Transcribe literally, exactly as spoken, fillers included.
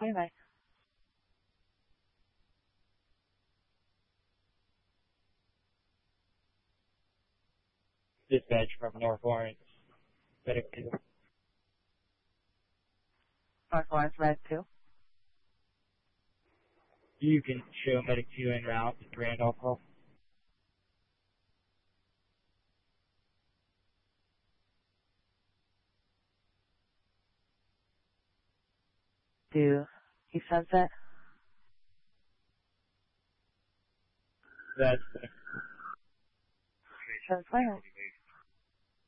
Bye-bye. Dispatch from North Lawrence. Medic two. North Lawrence, Med two. You can show Medic two en route to Randolph Health. Do he sunset? That's Sunset.